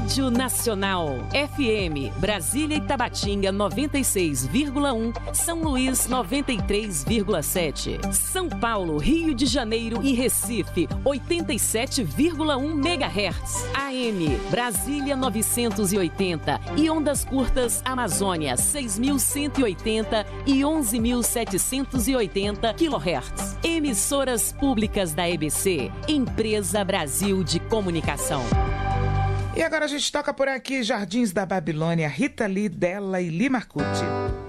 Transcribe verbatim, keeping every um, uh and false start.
Rádio Nacional. F M, Brasília e Tabatinga noventa e seis vírgula um, São Luís noventa e três vírgula sete. São Paulo, Rio de Janeiro e Recife oitenta e sete vírgula um megahertz. A M, Brasília novecentos e oitenta e ondas curtas Amazônia seis mil cento e oitenta e onze mil setecentos e oitenta quilohertz. Emissoras públicas da E B C, Empresa Brasil de Comunicação. E agora a gente toca por aqui Jardins da Babilônia, Rita Lee, Della e Lee Marcucci.